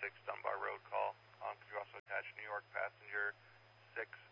6 Dunbar Road call. Could you also attach New York passenger 6